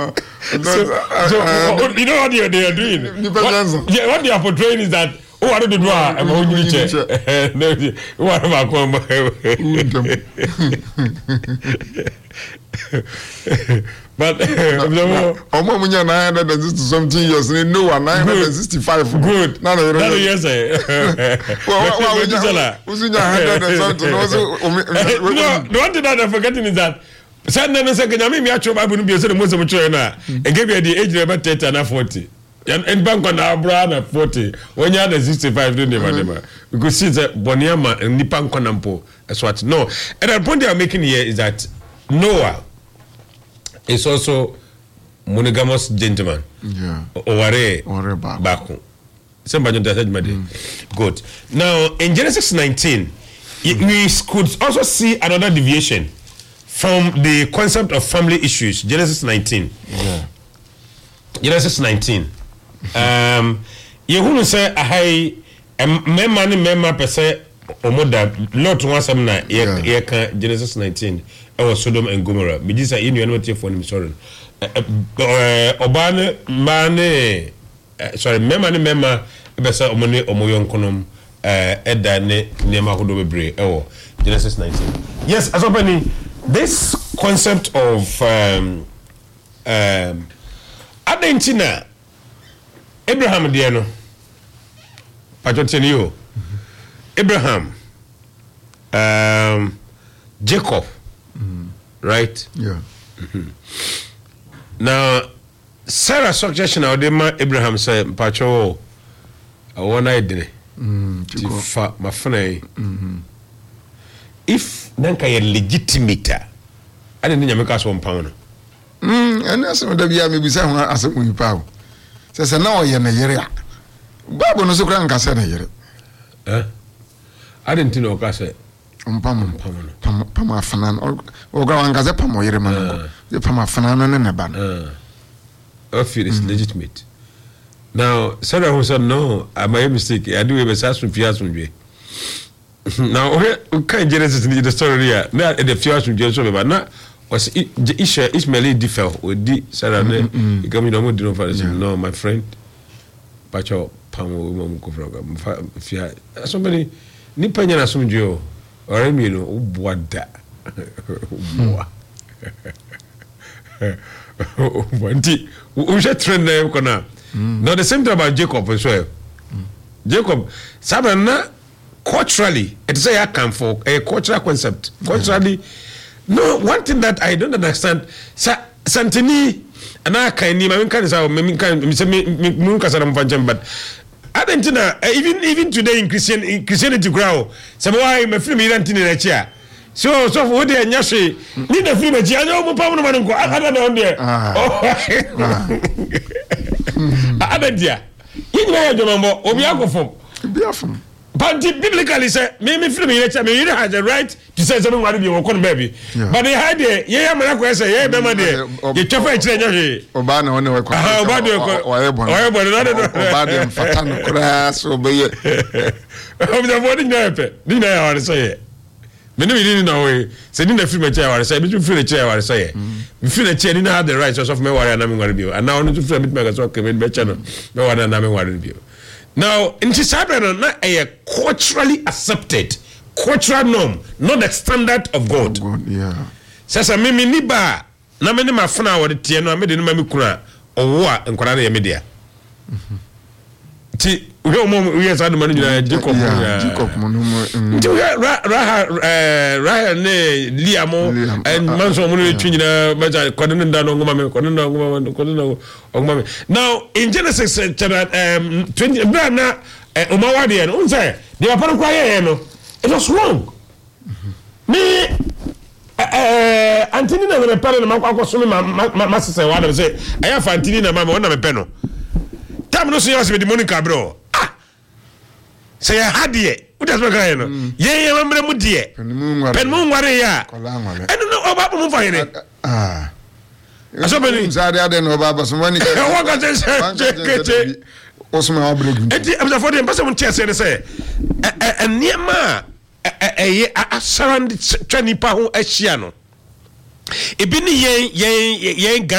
So you know what they are doing? What they are portraying is that I don't do I'm a what about but Omomunya 960 something years, no 965. Good. Now yes, the one thing that I'm forgetting is that Sunday second, I mean, me actually I wouldn't be a most of a trainer and give you the age about 30 and 40. And bank on our brother 40 when you had a 65 don't never because see the Boniama and Nipan Konampo as what no. And the point they are making here is that Noah is also monogamous gentleman. Yeah. Oware Baku. Somebody that said good. Now in Genesis 19, we could also see another deviation from the concept of family issues. Genesis 19. Yeah. Genesis 19. Yehunu say ahai memma per se omoda lot wasam na ye kan Genesis 19 was Sodom and Gomorrah. Me dis say you no tie for him sorry. Obane mane sorry memma be say omone omoyonkonom eda ne nema hodo bebre Genesis 19. Yes, as opening this concept of Adentina Abraham Diano Pachotenio Abraham Jacob right? Yeah. Now Sarah suggestion of Abraham said Pacho I want I did my friend if nanka ye legitimate I didn't make us 1 pound. And that's what the Bia may be saying as a we pow. Says now you're in a year. Babu no so grand cassette a year. I didn't know Cassette. Pama Fanan or Grand Gazepam or Yereman, the Pama Fanan and a ban. I feel it's legitimate. Now, Sarah who said, no, I made a mistake. I do have a sass with Fiasm. Now, can Genesis need the story here? Not at the Fiasm Joseph, but not. Was Ishmael differ with the Sarah? You come in on no, my friend. Pacho Pamo program. Somebody Nipanya Asumjo or Emino, what that? We should trend there. Now, the same thing about Jacob as well. Jacob, Sabana, culturally, it's a come for a cultural concept. Culturally. No, one thing that I don't understand, Santini, and I can't even but Argentina, even today in Christianity grow, some why I'm a film in chair. So what they are Yashi, need a film, I know Pamano, other than there. Other dear, you know, Obiago from. But biblically say, maybe film in nature, you has the right to say something what you want baby. But they had the you chop it Obana on the Fatano class or be the morning didn't I want to say it. Many didn't know, sending the film chair, I say, but you feel a chair, I say, you feel a chair, didn't have the rights of my warrior and I'm going to be, and now to film it, make us walk in channel, no one and I'm going to be. Now, in Chisabana, not a culturally accepted cultural norm, not the standard of God. Yeah. Says a mimi niba, na many my phone or the Tiano, I made in Mamikura or what and Korana media. We had the money, Jacob, Rahel, Liamo, and Manson, now in Genesis chapter 20, Omawadi and Unsa, they are part of it was wrong. Me, Antonina, the parent, my master said, what I say, I have Antonina, Mamma, one of a penno. Time no see us with the Monica, bro. Say I had it. What does Macano? Yea, remember Mudia. Penmoon Maria. I don't know about Mufine. Somebody inside there, no Baba, some money. What can I say? Osman Obrig. I'm for the impossible chess, and say, and near ma a surrounded 20 pound a shiano. It been ye